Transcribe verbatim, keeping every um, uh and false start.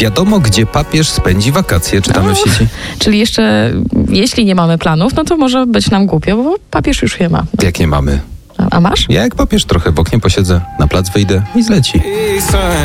Wiadomo, gdzie papież spędzi wakacje, czytamy No, w sieci. Czyli jeszcze, jeśli nie mamy planów, no to może być nam głupio, bo papież już je ma. No. Jak nie mamy? A, a masz? Ja jak papież trochę w oknie posiedzę, na plac wyjdę i zleci.